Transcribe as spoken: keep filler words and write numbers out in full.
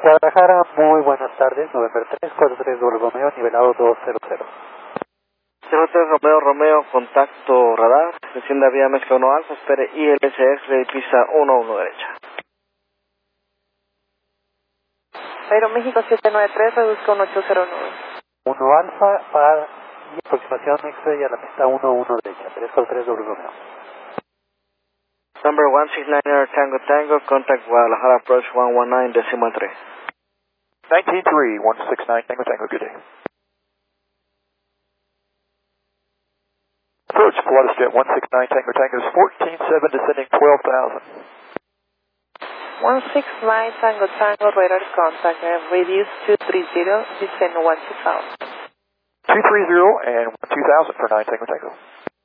Guadalajara, muy buenas tardes, November tres cuatro tres W Romeo, nivelado dos cero cero. cero tres Romeo, Romeo, contacto radar, descienda vía mezcla uno alfa, espere I L S X, pista uno uno derecha. Aero México siete nueve tres, reduzca uno ocho cero nueve. uno alfa para y aproximación X-ray a la pista uno uno derecha, tres cuatro tres W Romeo. Number one six nine er Tango Tango, contact Guadalajara approach one one nine decimal three. nineteen three, one six nine Tango Tango, good day. Approach Pilatus Jet one six nine Tango Tango is fourteen seven descending twelve thousand. one six nine Tango Tango, radar contact, uh, radius two three zero, descend one two thousand. two three zero and one two thousand for nine Tango Tango.